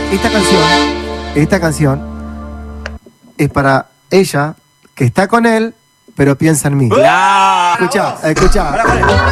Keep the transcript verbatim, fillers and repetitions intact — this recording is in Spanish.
esta canción, esta canción es para ella que está con él, pero piensa en mí. ¡No! Escuchá, escuchá.